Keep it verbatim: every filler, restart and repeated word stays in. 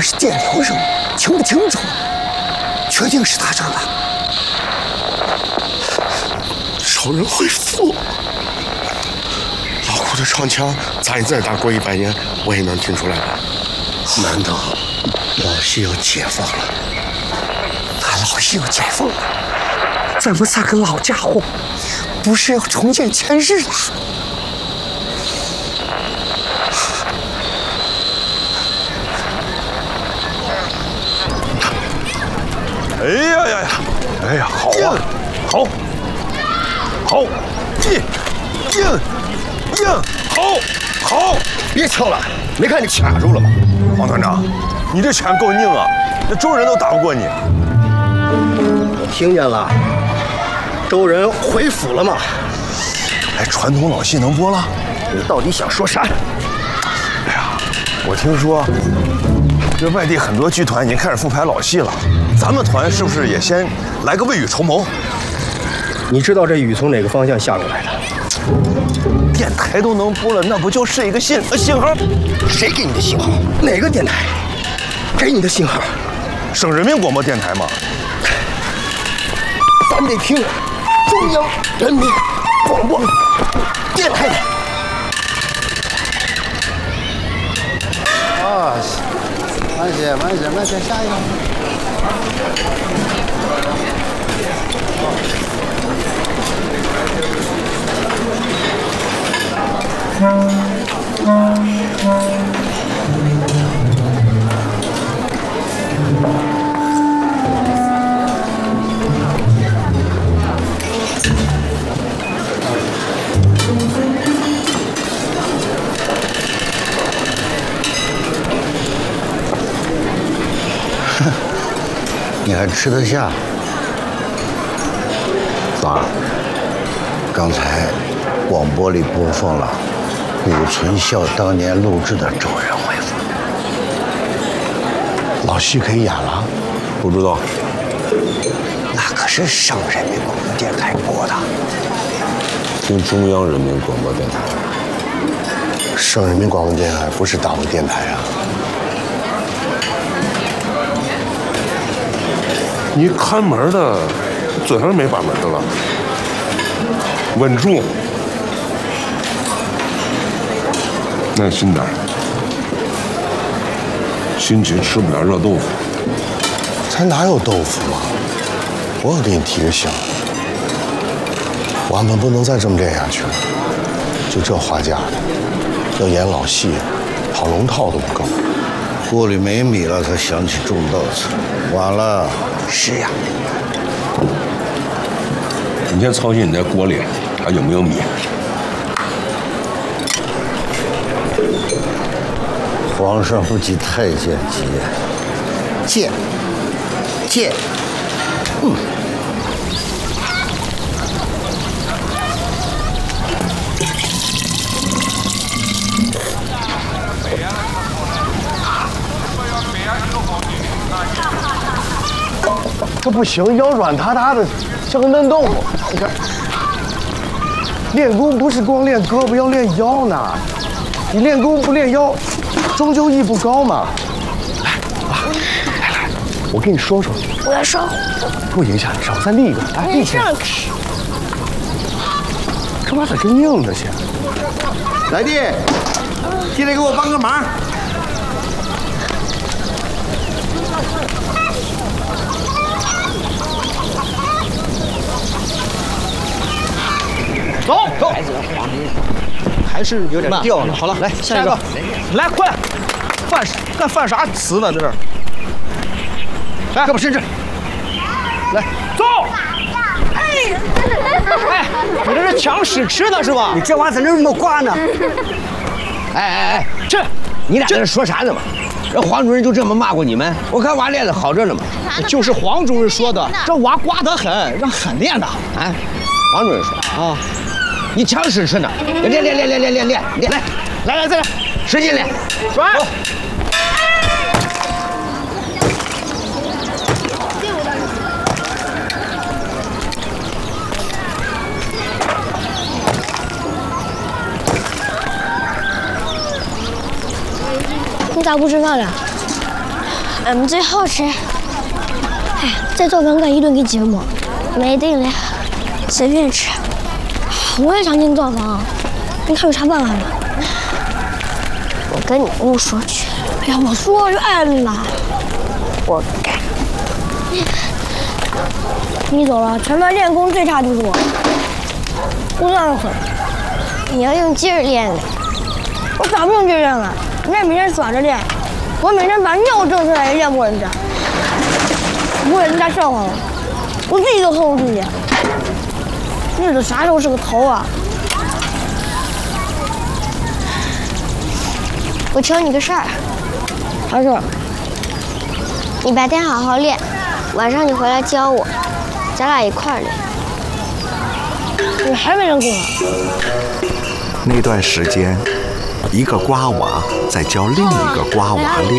是电流声，清不清楚？确定是他声的。 超人恢复。老虎的长枪，咱再打过一百年，我也能听出来吧？ 难道老西要解放了？他老西要解放了，咱们三个老家伙，不是要重见前世了？ 哎呀呀呀！哎呀，好啊，好，好，进，进，进，好，好！ 别敲了，没看你卡住了吗？ 王团长，你这拳够硬啊，那周人都打不过你。 我听见了，周人回府了吗？ 哎，传统老戏能播了？ 你到底想说啥？ 哎呀，我听说这外地很多剧团已经开始复排老戏了，咱们团是不是也先来个未雨绸缪？ 你知道这雨从哪个方向下过来的？ 电台都能播了，那不就是一个信呃信号？ 谁给你的信号？哪个电台给你的信号？ 省人民广播电台吗？ 咱得听中央人民广播电台的。 啊，慢些，慢些，慢些，下一个。 你还吃得下？爸，刚才广播里播放了谷存孝当年录制的《周人恢复》，老戏可以演了？ 不知道。 那可是省人民广播电台播的。 听中央人民广播电台。 省人民广播电台不是党的电台啊。 你看门的，嘴上没把门的了，稳住。耐心点，心急吃不了热豆腐。 咱哪有豆腐啊？我可给你提个醒，我们不能再这么练下去了。就这花架的，要演老戏，跑龙套都不够。锅里没米了，才想起种豆子，晚了。是呀。 你先操心你那锅里还有没有米。 皇上不急太监急，见见，嗯。 这不行，腰软塌塌的，像个嫩豆腐。你看，练功不是光练胳膊，要练腰呢。你练功不练腰，终究艺不高嘛。来，啊，来来，我跟你说说。 我要烧。 不影响你烧，再立一个，来，立起来。干嘛得跟硬着去？ 来弟，进来给我帮个忙。 走走，还是有点掉了。好了，来下一个，来快，犯干犯啥词呢？这是，来，胳膊伸直，来走。哎，哎，你这是抢屎吃呢是吧？ 你这玩意在那儿那么挂呢？ 哎哎哎，这你俩在这说啥呢嘛？这黄主任就这么骂过你们？我看娃练的好着呢嘛。 就是黄主任说的，这娃瓜得很，让狠练的。 啊，黄主任说啊。你抢屎吃呢？练练练练练练练练，来来来再来， 使劲练， 转。 你咋不吃饭了？ 嗯，最好吃。哎，再做刚刚一顿给寂寞，没得了，随便吃。我也想进灶房，你看有啥办法吗？我跟你姑说去。哎呀，我说就挨了，活该。你走了，全班练功最差就是我。我让会，你要用劲儿练的。我咋不用劲儿练了？人家每天耍着练，我每天把尿挣出来也练不过人家，不给人家笑话我，我自己都恨我自己。日子啥时候是个头啊？我求你个事儿，啥事儿？你白天好好练，晚上你回来教我，咱俩一块儿练。你还没练够啊？ 那段时间，一个瓜娃在教另一个瓜娃练。